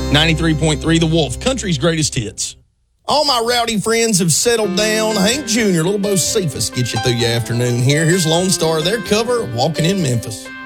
93.3 The Wolf, country's greatest hits. All my rowdy friends have settled down. Hank Jr., Little Bo Cephas, get you through your afternoon here. Here's Lone Star, their cover, Walking in Memphis.